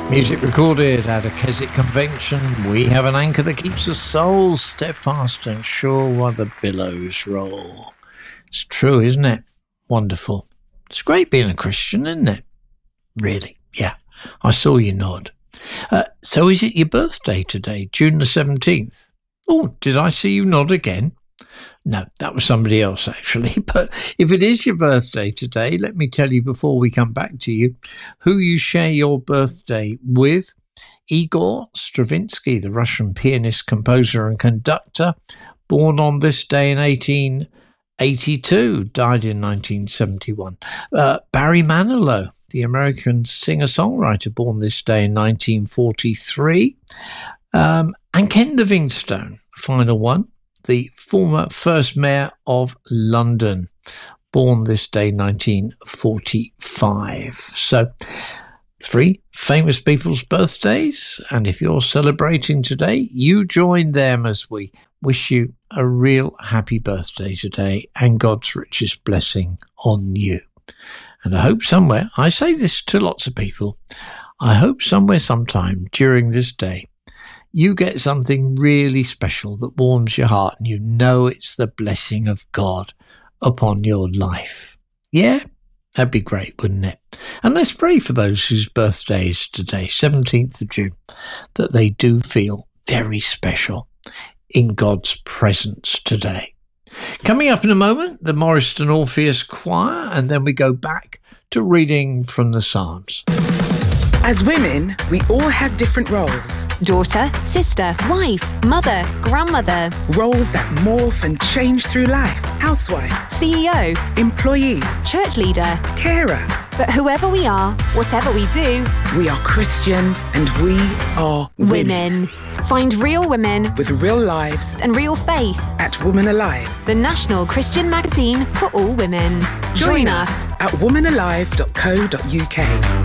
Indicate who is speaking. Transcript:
Speaker 1: Music recorded at a Keswick convention. We have an anchor that keeps the soul steadfast and sure while the billows roll. It's true, isn't it? Wonderful. It's great being a Christian, isn't it? Really? Yeah. I saw you nod. So is it your birthday today, June the 17th? Oh, did I see you nod again? No, that was somebody else, actually. But if it is your birthday today, let me tell you before we come back to you who you share your birthday with. Igor Stravinsky, the Russian pianist, composer and conductor, born on this day in 1882, died in 1971. Barry Manilow, the American singer-songwriter, born this day in 1943. And Ken Livingstone, final one, the former first mayor of London, born this day, 1945. So, 3 famous people's birthdays, and if you're celebrating today, you join them as we wish you a real happy birthday today and God's richest blessing on you. And I hope somewhere, I say this to lots of people, I hope somewhere sometime during this day, you get something really special that warms your heart and you know it's the blessing of God upon your life. Yeah, that'd be great, wouldn't it? And let's pray for those whose birthday is today, 17th of June, that they do feel very special in God's presence today. Coming up in a moment, the Morriston Orpheus Choir, and then we go back to reading from the Psalms.
Speaker 2: As women, we all have different roles.
Speaker 3: Daughter, sister, wife, mother, grandmother.
Speaker 2: Roles that morph and change through life. Housewife,
Speaker 3: CEO,
Speaker 2: employee,
Speaker 3: church leader,
Speaker 2: carer.
Speaker 3: But whoever we are, whatever we do,
Speaker 2: we are Christian and we are women.
Speaker 3: Find real women
Speaker 2: with real lives
Speaker 3: and real faith
Speaker 2: at Woman Alive,
Speaker 3: the national Christian magazine for all women.
Speaker 2: Join us at womanalive.co.uk.